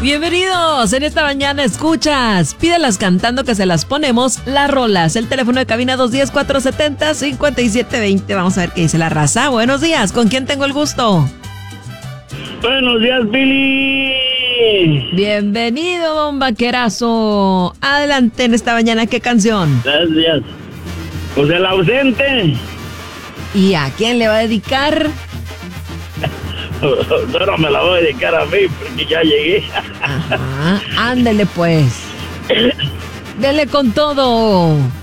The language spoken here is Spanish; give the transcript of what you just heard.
Bienvenidos, en esta mañana escuchas, pídelas cantando que se las ponemos, las rolas, el teléfono de cabina 210-470-5720, vamos a ver qué dice la raza. Buenos días, ¿con quién tengo el gusto? Buenos días, Billy. Bienvenido, don Vaquerazo, adelante en esta mañana, ¿qué canción? Gracias. Pues el ausente. ¿Y a quién le va a dedicar? No me la voy a dedicar a mí porque ya llegué. Ajá, ándele pues. Dele con todo.